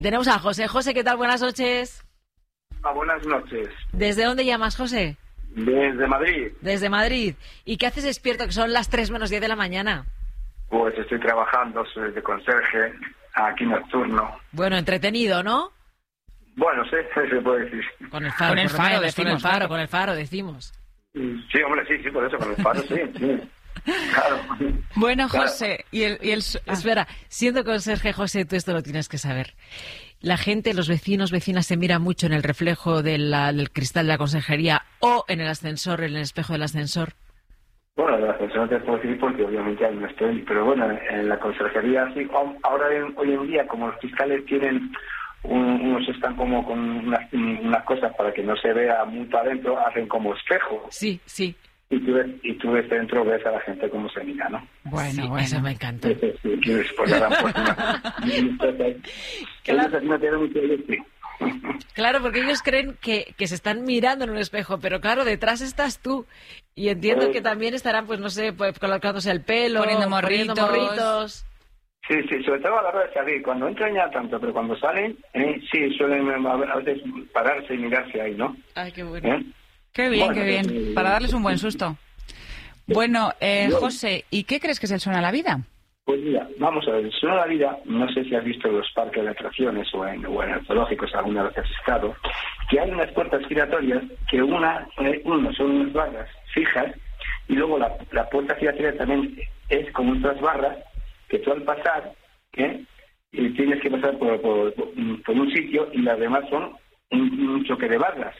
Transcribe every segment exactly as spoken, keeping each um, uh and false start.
Tenemos a José. José, ¿qué tal? Buenas noches. Ah, buenas noches. ¿Desde dónde llamas, José? Desde Madrid. Desde Madrid. ¿Y qué haces despierto, que son las tres menos diez de la mañana? Pues estoy trabajando, soy de conserje, aquí nocturno. Bueno, entretenido, ¿no? Bueno, sí, se puede decir. Con el faro, con el por lo faro, menos, decimos, con el faro, claro. con el faro, decimos. Sí, hombre, sí, sí, por eso, con el faro, sí, sí. Claro. Bueno, Claro. José, y el... Y el... Ah. Espera, siendo conserje, José, tú esto lo tienes que saber. La gente, los vecinos, vecinas, se mira mucho en el reflejo de la, del cristal de la conserjería o en el ascensor, en el espejo del ascensor. Bueno, en el ascensor no te puedo decir porque obviamente ahí no estoy, pero bueno, en la conserjería sí. Ahora, hoy en día, como los fiscales tienen... Un, unos están como con unas, unas cosas para que no se vea mucho adentro, hacen como espejo. Sí, sí. Y tú ves, y tú ves dentro, ves a la gente cómo se mira, ¿no? Bueno, Sí, bueno. eso me encanta. Sí, sí, sí, que después le dan por una- Ellos así no tienen mucho decir. Claro, porque ellos creen que, que se están mirando en un espejo, pero claro, detrás estás tú. Y entiendo Eh. que también estarán, pues no sé, pues colocándose el pelo, Poniendo poniendo morritos. morritos. Sí, sí, sobre todo a la hora de salir. Cuando entran ya tanto, pero cuando salen, eh, sí, suelen a veces pararse y mirarse ahí, ¿no? Ay, qué bueno. ¿Eh? Qué bien, Bueno, qué bien. eh, Para darles un buen susto. Bueno, eh, yo- José, ¿y qué crees que es el sueño a la vida? Pues mira, vamos a ver, el sueño de la vida, no sé si has visto en los parques de atracciones o en, o en zoológicos alguna vez has estado, que hay unas puertas giratorias que una, eh, uno son unas barras fijas y luego la, la puerta giratoria también es como otras barras que tú al pasar, ¿eh? y tienes que pasar por, por, por, por un sitio y las demás son un, un choque de barras.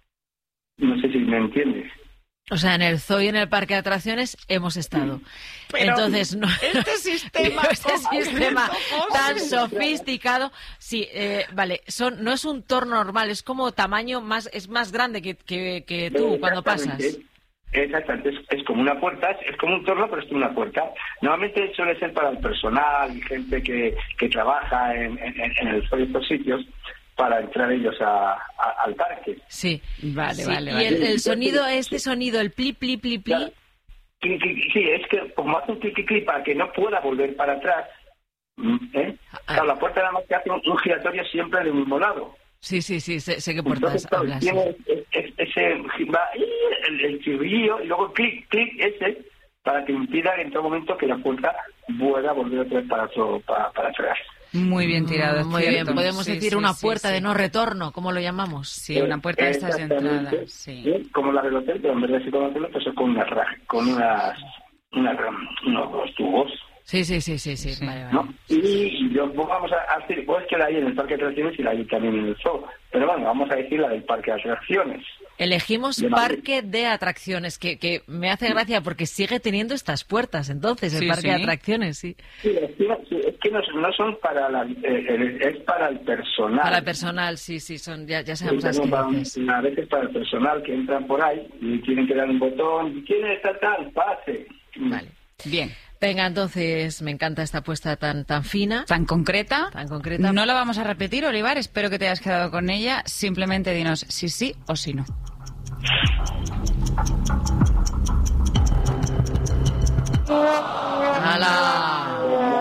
No sé si me entiendes. O sea, en el zoo y en el parque de atracciones hemos estado. Pero Entonces, no, este sistema este sistema concreto, tan José. sofisticado, sí, eh, vale, son, no es un torno normal, es como tamaño más, es más grande que, que, que tú cuando pasas. Exactamente. Exactamente, es, es como una puerta, es, es como un torno, pero es como una puerta. Normalmente suele ser para el personal y gente que, que trabaja en, en, en el zoo y estos sitios para entrar ellos a, a- al parque. Sí, Vale, sí. vale, Y vale. el, el sonido, este sonido, el pli, pli, pli, pli, Claro. Cli, cli, cli, Sí, es que como hace un clic, clic, clic para que no pueda volver para atrás, ¿eh? Claro, la puerta nada más que hace un, un giratorio siempre del mismo lado. sí, sí, sí, sé, sé qué puertas Entonces, claro, hablas. sí. tiene es- es- ese va, el, el chirrillo y luego clic, clic ese para que impida en todo momento que la puerta pueda volver otra vez para, otro- para, para atrás. Muy bien tirado, es Mm, Muy cierto. bien, podemos Sí, decir sí, una sí, puerta sí. de no retorno, ¿cómo lo llamamos? Sí, una puerta de estas de Exactamente. entrada, sí. ¿Eh? Como la del hotel, pero en vez de ser con hotel, pues es con unas ra- con unas, unas unos tubos, Sí, sí, sí, sí, sí, Sí. vale, vale. ¿no? Y, y yo, pues vamos a, a decir, pues que la hay en el parque de atracciones y la hay también en el zoo. Pero bueno, vamos a decir la del parque de atracciones. Elegimos De Madrid. parque de atracciones, que, que me hace gracia porque sigue teniendo estas puertas, entonces, el Sí, parque sí. de atracciones, sí. Sí, es que, sí, es que no, no son para la, eh, eh, es para el personal. Para el personal, sí, sí, son, ya, ya sabemos Sí, las que para- dices. a veces para el personal que entran por ahí y tienen que dar un botón. ¿Quién está tal? Pase. Vale. Bien. Venga, entonces, me encanta esta apuesta tan, tan fina. Tan concreta. Tan concreta. No la vamos a repetir, Olivar. Espero que te hayas quedado con ella. Simplemente dinos si sí o si no. ¡Hala!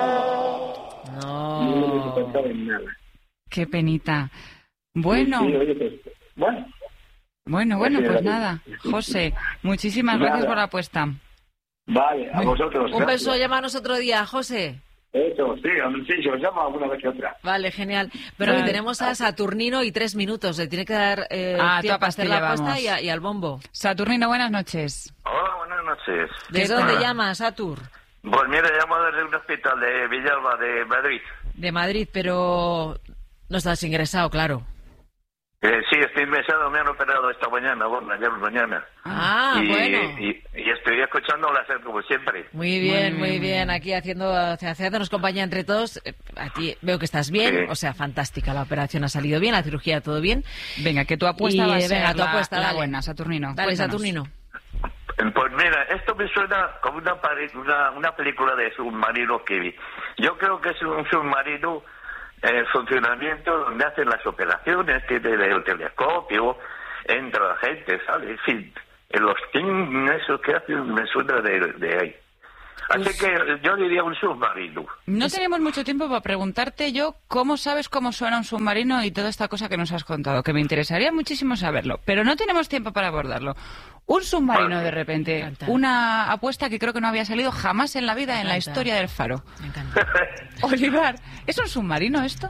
No me No. pensaba en nada. Qué penita. Bueno, Sí, oye, pues, bueno, bueno, bueno, Sí, pues sí. nada. José, muchísimas Nada. gracias por la apuesta. vale, a vosotros. Un gracias. beso, llámanos otro día, José. Eso, sí, sí, yo os llamo alguna vez que otra. Vale, genial. Pero Vale. hoy tenemos a Saturnino y tres minutos. Le tiene que dar eh, Ah, tiempo tú a a hacer la pastilla, apuesta vamos. y, a- y al bombo. Saturnino, buenas noches. Hola, buenas noches. ¿Desde ¿Qué dónde tal? llamas, Satur? Pues mira, llamo desde un hospital de Villalba, de Madrid. De Madrid, pero no estás ingresado, claro. Eh, sí, estoy ingresado, me han operado esta mañana, bueno, ayer mañana. Ah, y, bueno. Y, y estoy escuchando la SER como siempre. Muy bien, Muy muy bien. bien. Aquí haciendo, haciéndonos compañía entre todos. Eh, A ti veo que estás bien, Sí. o sea, fantástica. La operación ha salido bien, la cirugía todo bien. Venga, que tu apuesta Y, va a eh, ser venga, tu la, apuesta, la dale. buena, Saturnino. Dale, Cuéntanos. Saturnino. Pues mira, esto me suena como una, pari- una, una película de submarino que vi. Yo creo que es un submarino en funcionamiento donde hacen las operaciones, tiene el telescopio, entra la gente, ¿sale? En fin, en los team, eso que hacen me suena de, de ahí. Así Pues- que yo diría un submarino. No tenemos mucho tiempo para preguntarte yo cómo sabes cómo suena un submarino y toda esta cosa que nos has contado, que me interesaría muchísimo saberlo, pero no tenemos tiempo para abordarlo. Un submarino Vale. de repente, Me encanta. una apuesta que creo que no había salido jamás en la vida Me en la encanta. historia del Faro. Me encanta. Olivar, ¿es un submarino esto?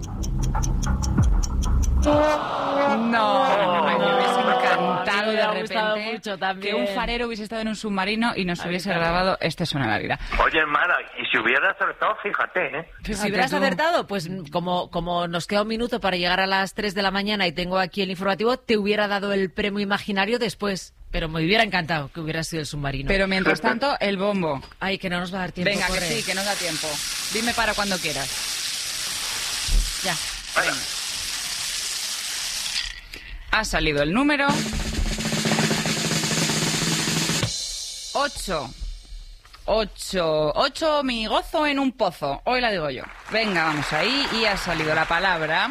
No, ay, me hubiese A encantado mí me de ha gustado repente mucho también. que un farero hubiese estado en un submarino y nos A mí hubiese también. grabado Este suena la vida. Oye, Mara, y si hubiera acertado, fíjate, ¿eh? Si Fíjate hubieras tú. acertado, pues como, como nos queda un minuto para llegar a las tres de la mañana y tengo aquí el informativo, te hubiera dado el premio imaginario después. Pero me hubiera encantado que hubiera sido el submarino. Pero mientras tanto, el bombo. Ay, que no nos va a dar tiempo. Venga, que corre. sí, que nos da tiempo. Dime para cuando quieras. Ya. Venga. Ha salido el número ocho. Ocho. Ocho, mi gozo en un pozo. Hoy la digo yo. Venga, vamos ahí. Y ha salido la palabra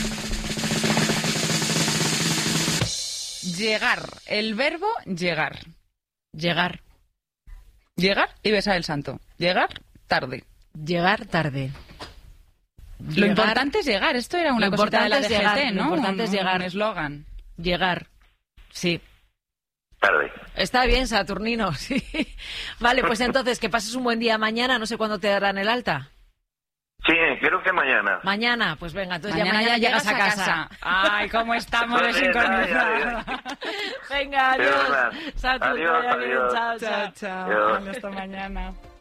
llegar. El verbo llegar. Llegar. Llegar y besar el santo. Llegar tarde. Llegar tarde. Lo Llegar- importante es llegar. Esto era una Lo cosita de la importante es D G T, llegar, lo ¿no? importante es Un- llegar. Un eslogan. Llegar. Sí. Tarde. Está bien, Saturnino. Sí. Vale, pues entonces, que pases un buen día mañana. No sé cuándo te darán el alta. Sí, creo que mañana. Mañana, pues venga, entonces Mañana ya mañana llegas a casa. Ay, cómo estamos de Pues, sincronizados. Venga, adiós. Perdona. Saturno, Adiós, vaya bien, adiós. chao, chao. Chao, chao. Adiós. Hasta mañana.